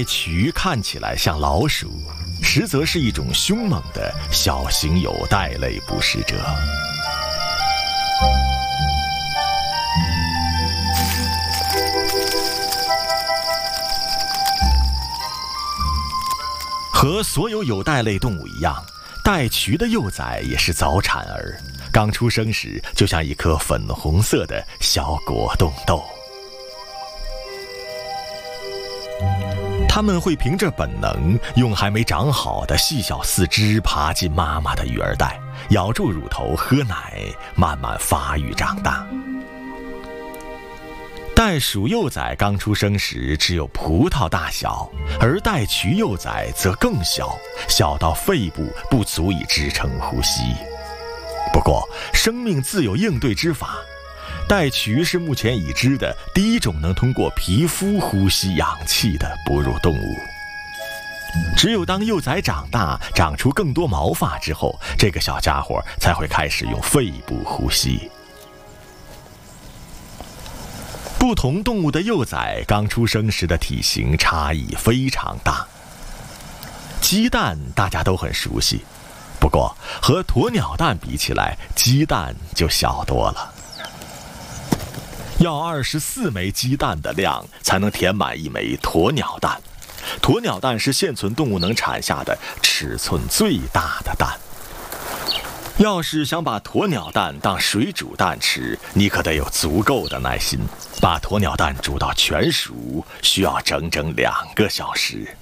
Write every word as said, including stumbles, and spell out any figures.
袋渠看起来像老鼠，实则是一种凶猛的小型有袋类捕食者。和所有有袋类动物一样，袋渠的幼崽也是早产儿，刚出生时就像一颗粉红色的小果冻豆。它们会凭着本能，用还没长好的细小四肢爬进妈妈的育儿袋，咬住乳头喝奶，慢慢发育长大。袋鼠幼崽刚出生时只有葡萄大小，而袋渠幼崽则更小，小到肺部不足以支撑呼吸。不过，生命自有应对之法。袋渠是目前已知的第一种能通过皮肤呼吸氧气的哺乳动物。只有当幼崽长大，长出更多毛发之后，这个小家伙才会开始用肺部呼吸。不同动物的幼崽刚出生时的体型差异非常大。鸡蛋大家都很熟悉，不过和鸵鸟蛋比起来，鸡蛋就小多了。要二十四枚鸡蛋的量才能填满一枚鸵鸟蛋。鸵鸟蛋是现存动物能产下的尺寸最大的蛋。要是想把鸵鸟蛋当水煮蛋吃，你可得有足够的耐心。把鸵鸟蛋煮到全熟，需要整整两个小时。